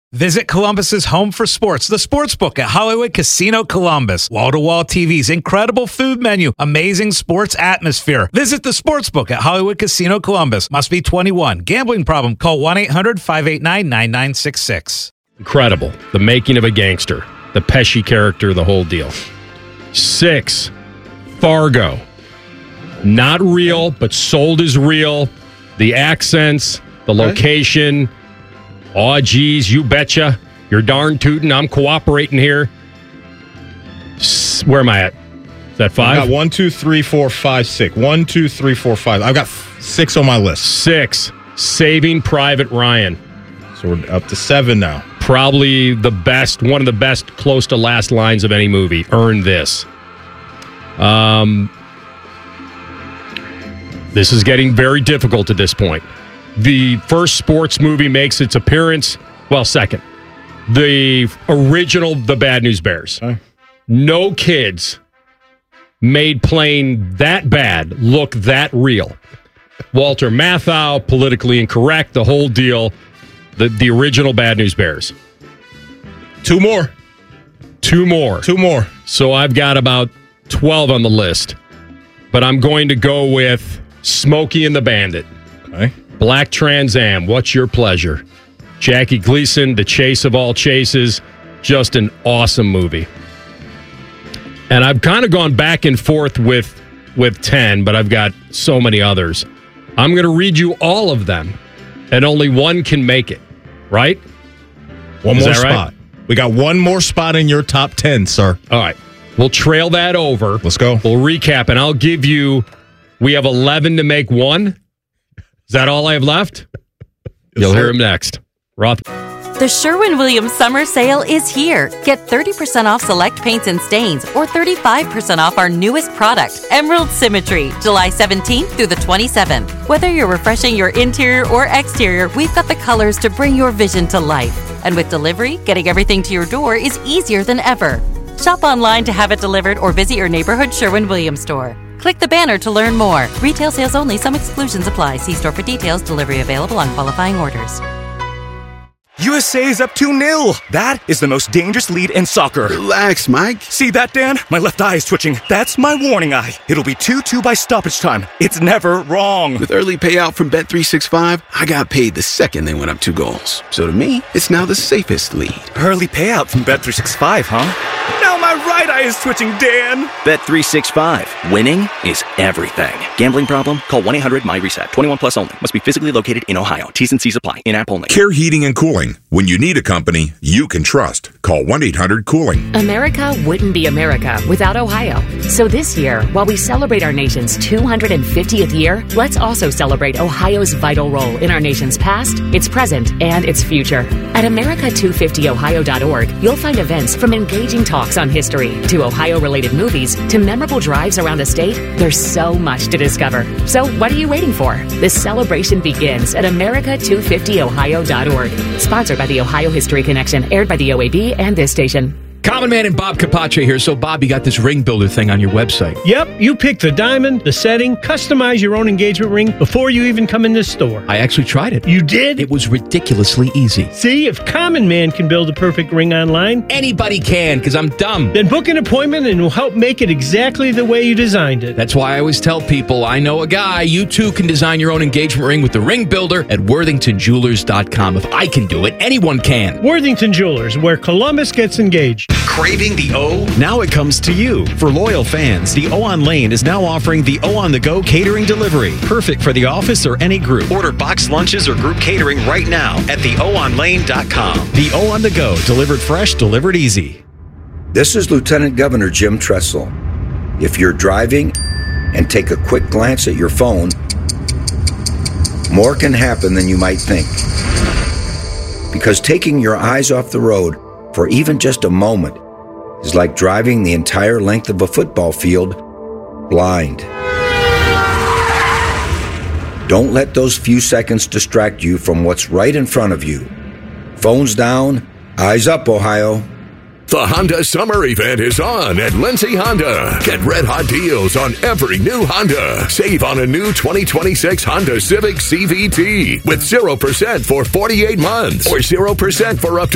Visit Columbus's home for sports, the Sportsbook at Hollywood Casino Columbus. Wall-to-wall TVs, incredible food menu, amazing sports atmosphere. Visit the Sportsbook at Hollywood Casino Columbus. Must be 21. Gambling problem? Call 1-800-589-9966. Incredible. The Making of a Gangster. The Pesci character, the whole deal. 6, Fargo. Not real, but sold as real. The accents, the location. Oh, geez, you betcha. You're darn tootin'. I'm cooperating here. Where am I at? Is that 5? I got 1, 2, 3, 4, 5, 6. 1, 2, 3, 4, 5. I've got 6 on my list. 6, Saving Private Ryan. So we're up to 7 now. Probably the best, one of the best close to last lines of any movie. Earn this. This is getting very difficult at this point. The first sports movie makes its appearance. Well, second. The original The Bad News Bears. Okay. No kids made playing that bad look that real. Walter Matthau, politically incorrect, the whole deal. The original Bad News Bears. 2 more. 2 more. 2 more. So I've got about 12 on the list. But I'm going to go with Smokey and the Bandit. Okay. Black Trans Am, what's your pleasure? Jackie Gleason, the chase of all chases, just an awesome movie. And I've kind of gone back and forth with 10, but I've got so many others. I'm going to read you all of them, and only one can make it, right? One Is more that spot. right? We got one more spot in your top 10, sir. All right. We'll trail that over. Let's go. We'll recap, and I'll give you, we have 11 to make one. Is that all I have left? You'll hear him next. Roth. The Sherwin-Williams summer sale is here. Get 30% off select paints and stains or 35% off our newest product, Emerald Symmetry, July 17th through the 27th. Whether you're refreshing your interior or exterior, we've got the colors to bring your vision to life. And with delivery, getting everything to your door is easier than ever. Shop online to have it delivered or visit your neighborhood Sherwin-Williams store. Click the banner to learn more. Retail sales only. Some exclusions apply. See store for details. Delivery available on qualifying orders. USA is up 2-0. That is the most dangerous lead in soccer. Relax, Mike. See that, Dan? My left eye is twitching. That's my warning eye. It'll be 2-2 by stoppage time. It's never wrong. With early payout from Bet365, I got paid the second they went up 2 goals. So to me, it's now the safest lead. Early payout from Bet365, huh? Now my right eye is twitching, Dan. Bet365. Winning is everything. Gambling problem? Call 1-800-MY-RESET. 21 plus only. Must be physically located in Ohio. T's and C's apply. In-app only. Care Heating and Cooling. When you need a company you can trust, call 1-800-COOLING. America wouldn't be America without Ohio. So this year, while we celebrate our nation's 250th year, let's also celebrate Ohio's vital role in our nation's past, its present, and its future. At America250ohio.org, you'll find events from engaging talks on history to Ohio-related movies to memorable drives around the state. There's so much to discover. So what are you waiting for? The celebration begins at America250ohio.org. Sponsored by the Ohio History Connection, aired by the OAB and this station. Common Man and Bob Capace here. So, Bob, you got this ring builder thing on your website. Yep, you pick the diamond, the setting, customize your own engagement ring before you even come in this store. I actually tried it. You did? It was ridiculously easy. See, if Common Man can build a perfect ring online, anybody can, because I'm dumb. Then book an appointment and we'll help make it exactly the way you designed it. That's why I always tell people, I know a guy. You too can design your own engagement ring with the ring builder at WorthingtonJewelers.com. If I can do it, anyone can. Worthington Jewelers, where Columbus gets engaged. Craving the O? Now it comes to you. For loyal fans, the O on Lane is now offering the O on the Go catering delivery. Perfect for the office or any group. Order boxed lunches or group catering right now at theoonlane.com. The O on the Go, delivered fresh, delivered easy. This is Lieutenant Governor Jim Tressel. If you're driving and take a quick glance at your phone, more can happen than you might think. Because taking your eyes off the road for even just a moment is like driving the entire length of a football field blind. Don't let those few seconds distract you from what's right in front of you. Phones down, eyes up, Ohio. The Honda Summer Event is on at Lindsay Honda. Get red-hot deals on every new Honda. Save on a new 2026 Honda Civic CVT with 0% for 48 months or 0% for up to